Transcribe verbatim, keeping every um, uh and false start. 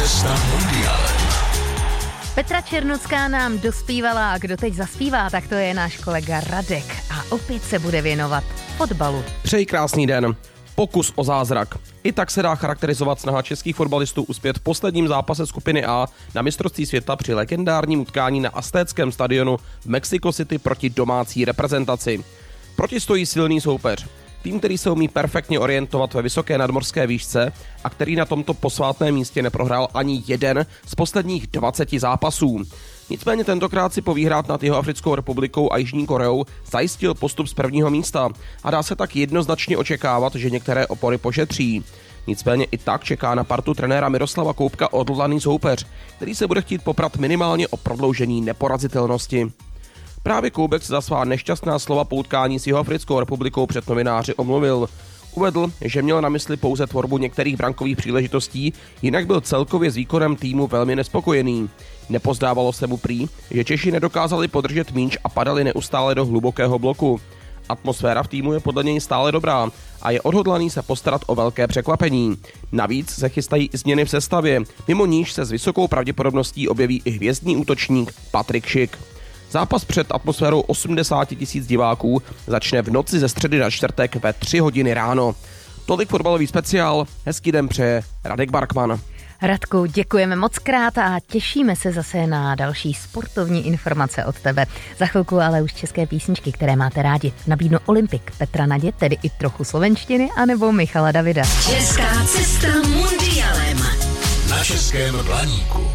cesta mundialem. Petra Černucká nám dospívala a kdo teď zaspívá, tak to je náš kolega Radek a opět se bude věnovat fotbalu. Přeji krásný den. Pokus o zázrak. I tak se dá charakterizovat snaha českých fotbalistů uspět v posledním zápase skupiny A na mistrovství světa při legendárním utkání na Aztéckém stadionu v Mexico City proti domácí reprezentaci. Proti stojí silný soupeř. Tým, který se umí perfektně orientovat ve vysoké nadmořské výšce a který na tomto posvátném místě neprohrál ani jeden z posledních dvaceti zápasů. Nicméně tentokrát si po výhrách nad Jihoafrickou republikou a Jižní Koreou zajistil postup z prvního místa a dá se tak jednoznačně očekávat, že některé opory pošetří. Nicméně i tak čeká na partu trenéra Miroslava Koubka odhodlaný soupeř, který se bude chtít poprat minimálně o prodloužení neporazitelnosti. Právě Koubek se za svá nešťastná slova po utkání s Jihoafrickou republikou před novináři omluvil. Uvedl, že měl na mysli pouze tvorbu některých brankových příležitostí, jinak byl celkově s výkonem týmu velmi nespokojený. Nepozdávalo se mu prý, že Češi nedokázali podržet míč a padali neustále do hlubokého bloku. Atmosféra v týmu je podle něj stále dobrá a je odhodlaný se postarat o velké překvapení. Navíc se chystají i změny v sestavě, mimo níž se s vysokou pravděpodobností objeví i hvězdný útočník Patrik Schick. Zápas před atmosférou osmdesát tisíc diváků začne v noci ze středy na čtvrtek ve tři hodiny ráno. Tolik fotbalový speciál, hezký den přeje Radek Barkman. Radku, děkujeme moc krát a těšíme se zase na další sportovní informace od tebe. Za chvilku ale už české písničky, které máte rádi. Nabídnu Olympik, Petra Nadě, tedy i trochu slovenštiny, anebo Michala Davida. Česká cesta mundialem na Českém Blaníku.